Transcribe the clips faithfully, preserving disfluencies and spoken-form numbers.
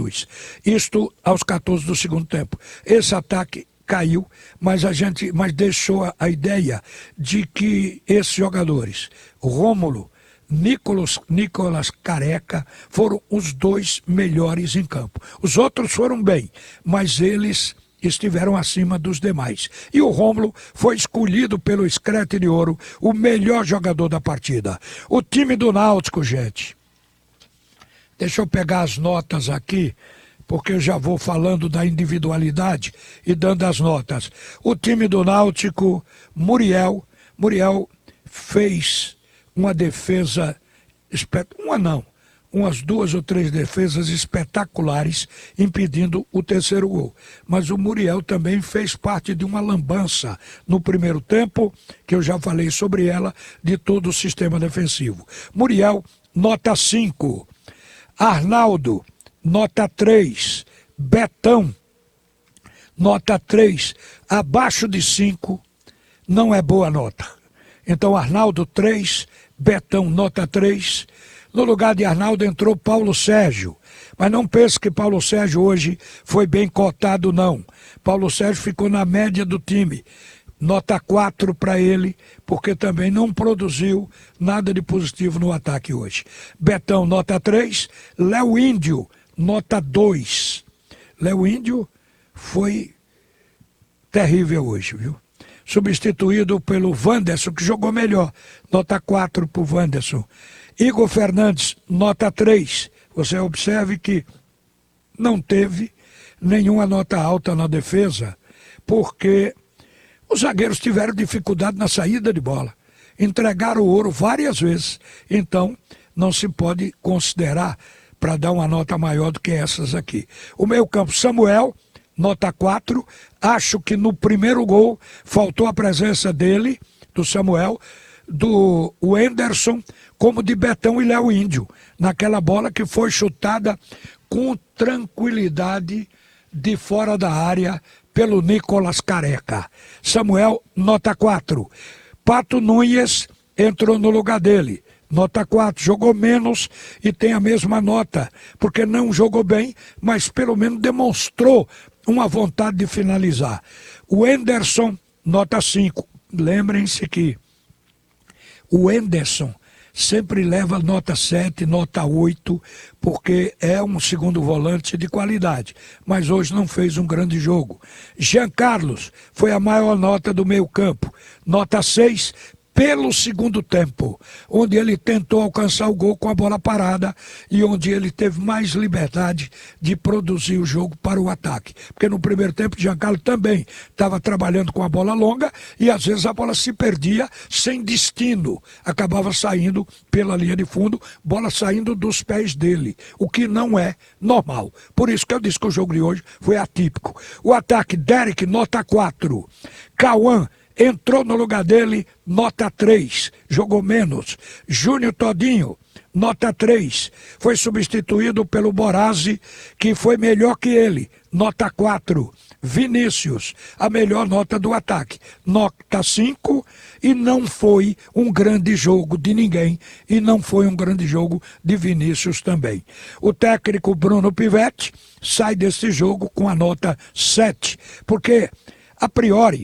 Jesus. Isto aos quatorze do segundo tempo. Esse ataque caiu, mas a gente mas deixou a, a ideia de que esses jogadores, Rômulo, Nicolas, Nicolas Careca, foram os dois melhores em campo. Os outros foram bem, mas eles estiveram acima dos demais. E o Rômulo foi escolhido pelo Screte de Ouro o melhor jogador da partida. O time do Náutico, gente. Deixa eu pegar as notas aqui, porque eu já vou falando da individualidade e dando as notas. O time do Náutico, Muriel, Muriel fez uma defesa, uma não, umas duas ou três defesas espetaculares, impedindo o terceiro gol. Mas o Muriel também fez parte de uma lambança no primeiro tempo, que eu já falei sobre ela, de todo o sistema defensivo. Muriel, nota cinco. Arnaldo, nota três. Betão, nota três. Abaixo de cinco não é boa nota. Então Arnaldo, três. Betão, nota três. No lugar de Arnaldo entrou Paulo Sérgio. Mas não pense que Paulo Sérgio hoje foi bem cotado, não. Paulo Sérgio ficou na média do time. Nota quatro para ele, porque também não produziu nada de positivo no ataque hoje. Betão, nota três. Léo Índio, nota dois. Léo Índio foi terrível hoje, viu? Substituído pelo Wanderson, que jogou melhor. Nota quatro para o Wanderson. Igor Fernandes, nota três. Você observe que não teve nenhuma nota alta na defesa, porque os zagueiros tiveram dificuldade na saída de bola. Entregaram o ouro várias vezes. Então, não se pode considerar para dar uma nota maior do que essas aqui. O meio-campo, Samuel, nota quatro. Acho que no primeiro gol faltou a presença dele, do Samuel, do Wenderson, como de Betão e Léo Índio, naquela bola que foi chutada com tranquilidade de fora da área pelo Nicolas Careca. Samuel, nota quatro. Pato Nunes entrou no lugar dele. Nota quatro, jogou menos e tem a mesma nota, porque não jogou bem, mas pelo menos demonstrou uma vontade de finalizar. O Henderson, nota cinco. Lembrem-se que o Henderson sempre leva nota sete, nota oito, porque é um segundo volante de qualidade, mas hoje não fez um grande jogo. Jean Carlos foi a maior nota do meio campo, nota seis, pelo segundo tempo, onde ele tentou alcançar o gol com a bola parada e onde ele teve mais liberdade de produzir o jogo para o ataque. Porque no primeiro tempo, Giancarlo também estava trabalhando com a bola longa e às vezes a bola se perdia sem destino. Acabava saindo pela linha de fundo, bola saindo dos pés dele, o que não é normal. Por isso que eu disse que o jogo de hoje foi atípico. O ataque, Derek, nota quatro. Cauã, entrou no lugar dele, nota três, jogou menos. Júnior Todinho, nota três, foi substituído pelo Borazzi, que foi melhor que ele, nota quatro. Vinícius, a melhor nota do ataque, nota cinco, e não foi um grande jogo de ninguém, e não foi um grande jogo de Vinícius também. O técnico Bruno Pivetti sai desse jogo com a nota sete, porque, a priori,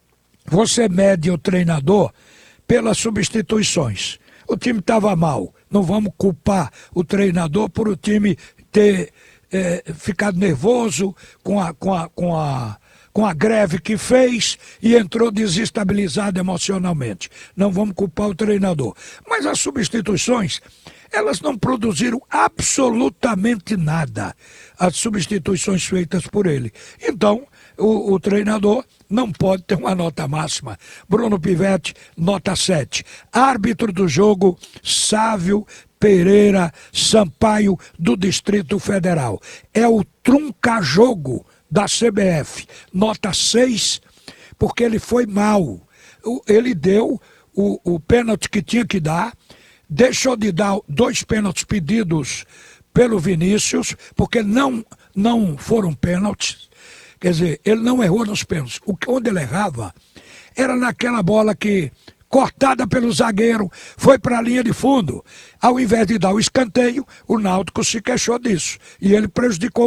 você mede o treinador pelas substituições. O time estava mal. Não vamos culpar o treinador por o time ter é, ficado nervoso com a, com, a, com, a, com a greve que fez e entrou desestabilizado emocionalmente. Não vamos culpar o treinador. Mas as substituições, elas não produziram absolutamente nada. As substituições feitas por ele. Então, o, o treinador não pode ter uma nota máxima. Bruno Pivetti, nota sete. Árbitro do jogo, Sávio Pereira Sampaio, do Distrito Federal. É o trunca-jogo da C B F. Nota seis, porque ele foi mal. Ele deu o, o pênalti que tinha que dar, deixou de dar dois pênaltis pedidos pelo Vinícius, porque não, não foram pênaltis. Quer dizer, ele não errou nos pênaltis. O, onde ele errava era naquela bola que, cortada pelo zagueiro, foi para a linha de fundo. Ao invés de dar o escanteio, o Náutico se queixou disso. E ele prejudicou